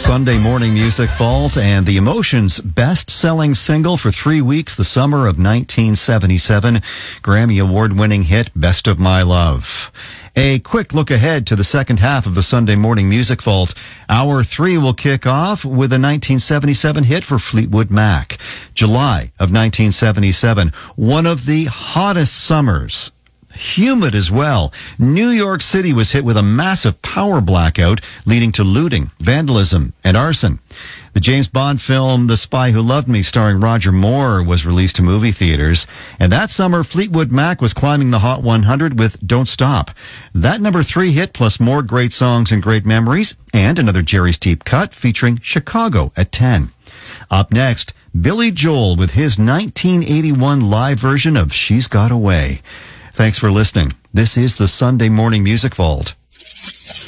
Sunday Morning Music Vault and the Emotions best-selling single for 3 weeks, the summer of 1977, Grammy Award-winning hit, Best of My Love. A quick look ahead to the second half of the Sunday Morning Music Vault. Hour 3 will kick off with a 1977 hit for Fleetwood Mac. July of 1977, one of the hottest summers. Humid as well. New York City was hit with a massive power blackout, leading to looting, vandalism, and arson. The James Bond film The Spy Who Loved Me, starring Roger Moore, was released to movie theaters. And that summer, Fleetwood Mac was climbing the Hot 100 with Don't Stop. That number 3 hit, plus more great songs and great memories, and another Jerry's Deep cut featuring Chicago at 10. Up next, Billy Joel with his 1981 live version of She's Got Away. Thanks for listening. This is the Sunday Morning Music Vault.